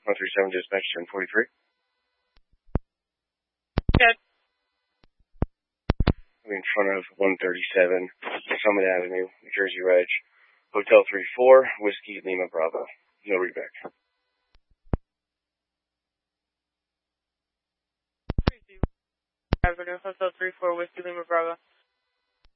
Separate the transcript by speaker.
Speaker 1: 137 dispatch 1043.
Speaker 2: Good.
Speaker 1: I'm in front of 137 Summit Avenue, New Jersey Reg. Hotel 34, Whiskey Lima Bravo. No readback.
Speaker 2: Avenue, Hotel 34, Whiskey Lima Bravo.